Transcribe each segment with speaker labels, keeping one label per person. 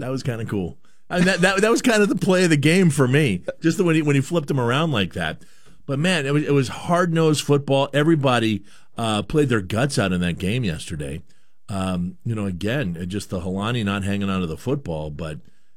Speaker 1: That was kind of cool. And that was kind of the play of the game for me, just when he flipped him around like that. But man, it was hard-nosed football. Everybody played their guts out in that game yesterday. Again, just the Helani not hanging on to the football, but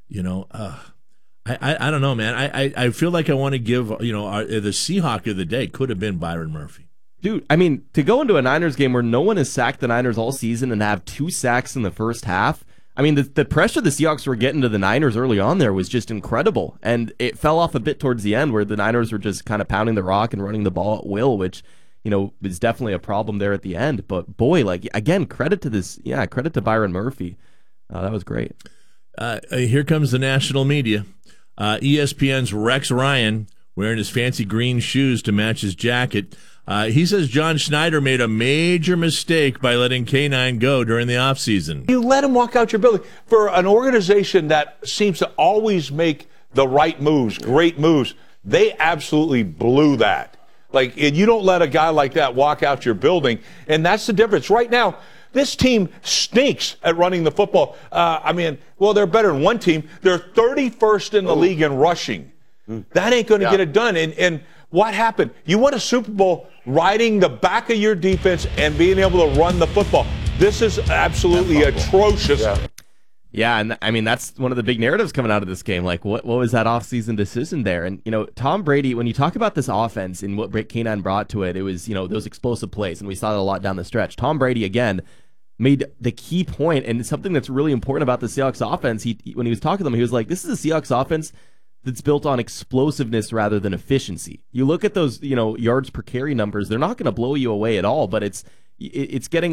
Speaker 1: I don't know, man. I feel like I want to give the Seahawk of the day could have been Byron Murphy.
Speaker 2: Dude, I mean, to go into a Niners game where no one has sacked the Niners all season and have 2 sacks in the first half, I mean, the pressure the Seahawks were getting to the Niners early on there was just incredible. And it fell off a bit towards the end where the Niners were just kind of pounding the rock and running the ball at will, which, is definitely a problem there at the end. But boy, again, credit to Byron Murphy. That was great.
Speaker 1: Here comes the national media. ESPN's Rex Ryan wearing his fancy green shoes to match his jacket. He says John Schneider made a major mistake by letting K9 go during the offseason.
Speaker 3: You let him walk out your building. For an organization that seems to always make the right moves, great moves, they absolutely blew that. You don't let a guy like that walk out your building, and that's the difference. Right now, this team stinks at running the football. They're better than one team. They're 31st in the league in rushing. That ain't going to get it done. And what happened? You won a Super Bowl riding the back of your defense and being able to run the football. This is absolutely atrocious.
Speaker 2: Yeah, and I mean, that's one of the big narratives coming out of this game. What was that offseason decision there? And, Tom Brady, when you talk about this offense and what K9 brought to it, it was, those explosive plays, and we saw that a lot down the stretch. Tom Brady, again, made the key point, and something that's really important about the Seahawks offense. When he was talking to them, he was like, this is a Seahawks offense that's built on explosiveness rather than efficiency. You look at those, yards per carry numbers, they're not going to blow you away at all, but it's getting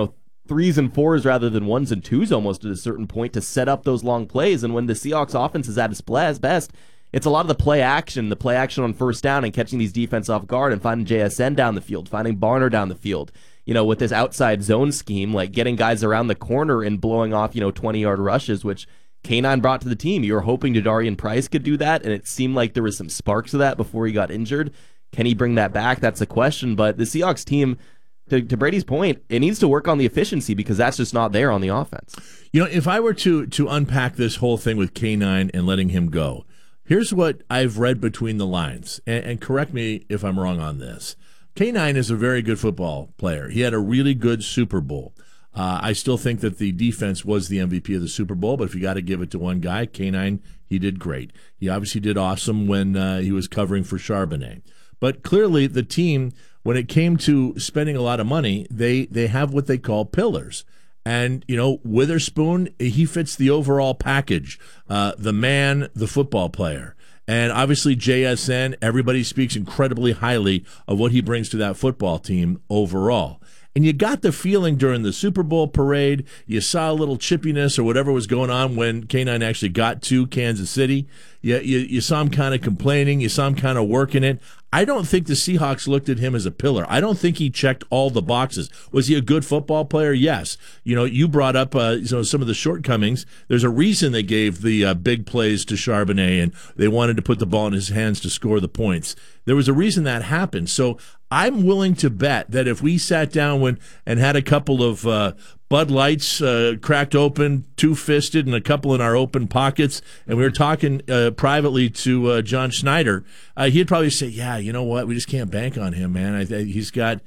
Speaker 2: 3s and 4s rather than 1s and 2s almost at a certain point to set up those long plays. And when the Seahawks offense is at its best, it's a lot of the play action on first down and catching these defense off guard and finding JSN down the field, finding Barner down the field. With this outside zone scheme, getting guys around the corner and blowing off, 20-yard rushes, which K9 brought to the team. You were hoping Darian Price could do that, and it seemed like there was some sparks of that before he got injured. Can he bring that back? That's the question. But the Seahawks team, to Brady's point, it needs to work on the efficiency because that's just not there on the offense.
Speaker 1: If I were to unpack this whole thing with K9 and letting him go, here's what I've read between the lines, and correct me if I'm wrong on this. K9 is a very good football player. He had a really good Super Bowl. I still think that the defense was the MVP of the Super Bowl, but if you got to give it to one guy, K9, he did great. He obviously did awesome when he was covering for Charbonnet. But clearly the team, when it came to spending a lot of money, they have what they call pillars. And, Witherspoon, he fits the overall package, the man, the football player. And obviously JSN, everybody speaks incredibly highly of what he brings to that football team overall. And you got the feeling during the Super Bowl parade, you saw a little chippiness or whatever was going on when K9 actually got to Kansas City. You saw him kind of complaining. You saw him kind of working it. I don't think the Seahawks looked at him as a pillar. I don't think he checked all the boxes. Was he a good football player? Yes. You brought up some of the shortcomings. There's a reason they gave the big plays to Charbonnet, and they wanted to put the ball in his hands to score the points. There was a reason that happened. So I'm willing to bet that if we sat down and had a couple of Bud Lights cracked open, two-fisted, and a couple in our open pockets, and we were talking privately to John Schneider, he'd probably say, yeah, you know what, we just can't bank on him, man. He's kind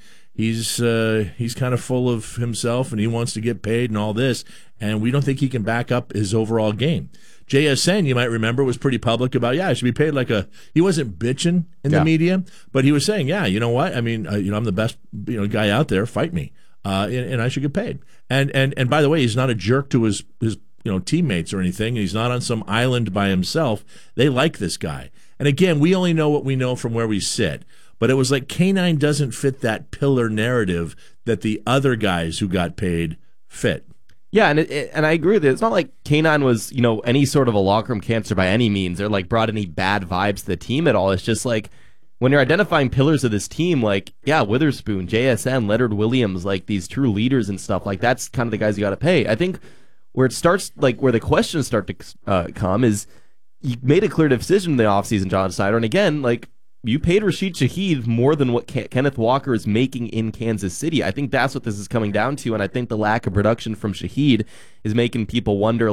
Speaker 1: of full of himself, and he wants to get paid and all this, and we don't think he can back up his overall game. JSN, you might remember, was pretty public about, I should be paid he wasn't bitching in the media, but he was saying, you know what, I mean, I'm the best guy out there, fight me, and I should get paid. And by the way, he's not a jerk to his teammates or anything, and he's not on some island by himself. They like this guy. And again, we only know what we know from where we sit, but it was like K9 doesn't fit that pillar narrative that the other guys who got paid fit.
Speaker 2: Yeah, and I agree with it. It's not like K9 was, any sort of a locker room cancer by any means, or brought any bad vibes to the team at all. It's just when you're identifying pillars of this team, Witherspoon, JSN, Leonard Williams, these true leaders and stuff, that's kind of the guys you got to pay. I think where it starts, where the questions start to come is you made a clear decision in the offseason, John Schneider, and again, you paid Rashid Shaheed more than what Kenneth Walker is making in Kansas City. I think that's what this is coming down to, and I think the lack of production from Shaheed is making people wonder,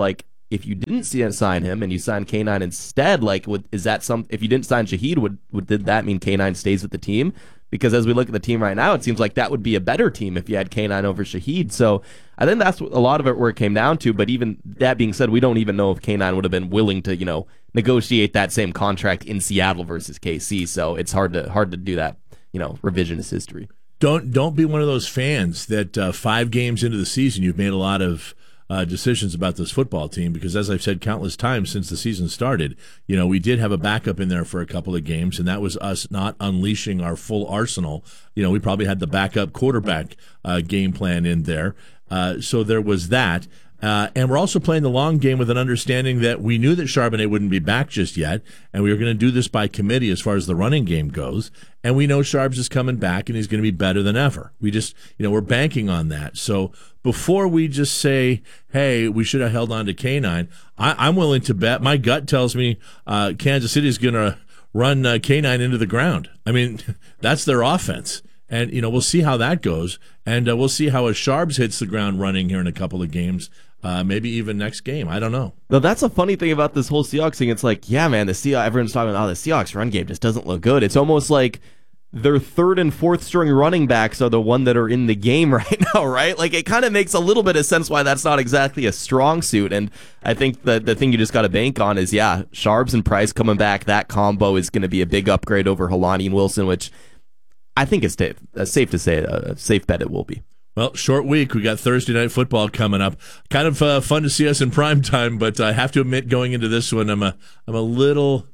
Speaker 2: if you didn't sign him and you signed K9 instead, like, is that if you didn't sign Shaheed, did that mean K9 stays with the team? Because as we look at the team right now, it seems like that would be a better team if you had K9 over Shaheed. So I think that's a lot of it where it came down to. But even that being said, we don't even know if K9 would have been willing to, negotiate that same contract in Seattle versus KC. So it's hard to do that, revisionist history.
Speaker 1: Don't be one of those fans that 5 games into the season you've made a lot of decisions about this football team, because as I've said countless times since the season started, we did have a backup in there for a couple of games, and that was us not unleashing our full arsenal. We probably had the backup quarterback game plan in there. So there was that. And we're also playing the long game with an understanding that we knew that Charbonnet wouldn't be back just yet, and we were going to do this by committee as far as the running game goes. And we know Charbs is coming back, and he's going to be better than ever. We just, we're banking on that. So before we just say, hey, we should have held on to K9, I'm willing to bet. My gut tells me Kansas City is going to run K9 into the ground. I mean, that's their offense. And, we'll see how that goes. And we'll see how a Charbs hits the ground running here in a couple of games. Maybe even next game. I don't know.
Speaker 2: No, that's a funny thing about this whole Seahawks thing. It's like, yeah, man, everyone's talking about, the Seahawks run game just doesn't look good. It's almost like their 3rd and 4th string running backs are the one that are in the game right now, right? Like, it kind of makes a little bit of sense why that's not exactly a strong suit. And I think the thing you just got to bank on is, Charbs and Price coming back. That combo is going to be a big upgrade over Helani and Wilson, which I think is safe to say a safe bet it will be.
Speaker 1: Well, short week. We got Thursday Night Football coming up. Kind of fun to see us in prime time, but I have to admit, going into this one, I'm a little.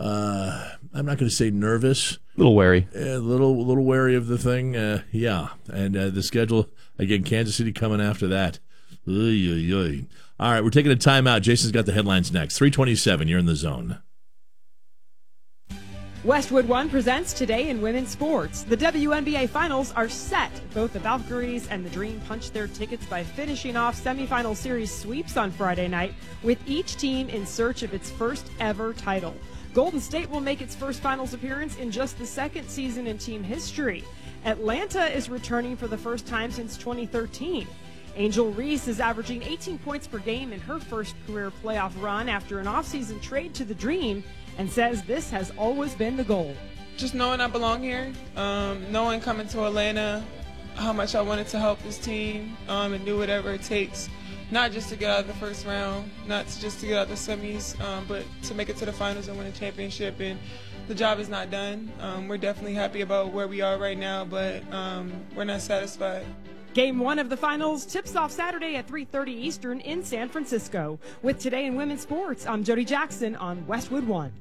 Speaker 1: I'm not going to say nervous.
Speaker 2: A little wary.
Speaker 1: A little wary of the thing. Yeah, and the schedule again. Kansas City coming after that. Oy, oy, oy. All right, we're taking a timeout. Jason's got the headlines next. 3:27. You're in the zone.
Speaker 4: Westwood One presents Today in Women's Sports. The WNBA Finals are set. Both the Valkyries and the Dream punched their tickets by finishing off semifinal series sweeps on Friday night, with each team in search of its first ever title. Golden State will make its first finals appearance in just the 2nd season in team history. Atlanta is returning for the first time since 2013. Angel Reese is averaging 18 points per game in her first career playoff run after an offseason trade to the Dream, and says this has always been the goal.
Speaker 5: Just knowing I belong here, knowing coming to Atlanta how much I wanted to help this team and do whatever it takes, not just to get out of the first round, not just to get out of the semis, but to make it to the finals and win a championship. And the job is not done. We're definitely happy about where we are right now, but we're not satisfied.
Speaker 4: Game 1 of the finals tips off Saturday at 3:30 Eastern in San Francisco. With Today in Women's Sports, I'm Jody Jackson on Westwood One.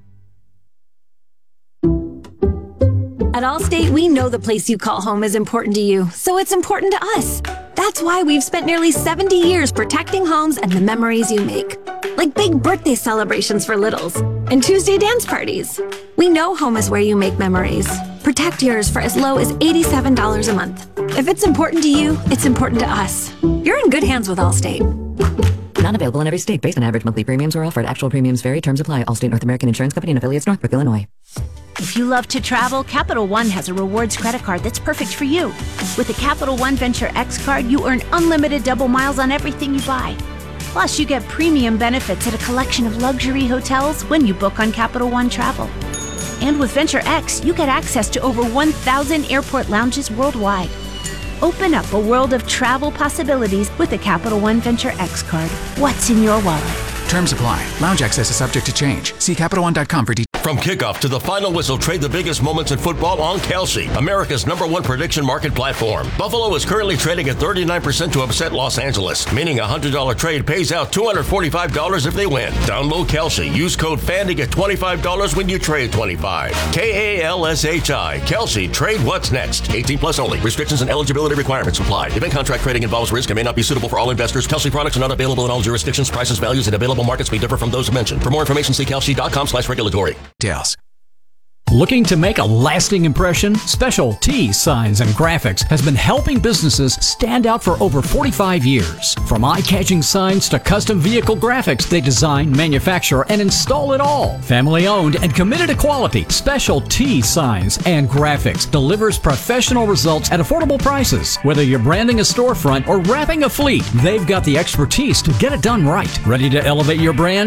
Speaker 6: At Allstate, we know the place you call home is important to you, so it's important to us. That's why we've spent nearly 70 years protecting homes and the memories you make. Like big birthday celebrations for littles and Tuesday dance parties. We know home is where you make memories. Protect yours for as low as $87 a month. If it's important to you, it's important to us. You're in good hands with Allstate.
Speaker 7: Not available in every state. Based on average monthly premiums or offered. Actual premiums vary. Terms apply. Allstate North American Insurance Company and affiliates, Northbrook, Illinois.
Speaker 8: If you love to travel, Capital One has a rewards credit card that's perfect for you. With the Capital One Venture X card, you earn unlimited double miles on everything you buy. Plus, you get premium benefits at a collection of luxury hotels when you book on Capital One Travel. And with Venture X, you get access to over 1,000 airport lounges worldwide. Open up a world of travel possibilities with the Capital One Venture X card. What's in your wallet?
Speaker 9: Terms apply. Lounge access is subject to change. See CapitalOne.com for details.
Speaker 10: From kickoff to the final whistle, trade the biggest moments in football on Kelsey, America's #1 prediction market platform. Buffalo is currently trading at 39% to upset Los Angeles, meaning a $100 trade pays out $245 if they win. Download Kelsey. Use code FAN to get $25 when you trade $25. KALSHI. Kelsey. Trade what's next. 18 plus only. Restrictions and eligibility requirements apply. Event contract trading involves risk and may not be suitable for all investors. Kelsey products are not available in all jurisdictions. Prices, values, and available markets may differ from those mentioned. For more information, see kelsey.com/regulatory.
Speaker 9: Dales.
Speaker 11: Looking to make a lasting impression? Special T Signs and Graphics has been helping businesses stand out for over 45 years. From eye-catching signs to custom vehicle graphics, they design, manufacture, and install it all. Family-owned and committed to quality, Special T Signs and Graphics delivers professional results at affordable prices. Whether you're branding a storefront or wrapping a fleet, they've got the expertise to get it done right. Ready to elevate your brand?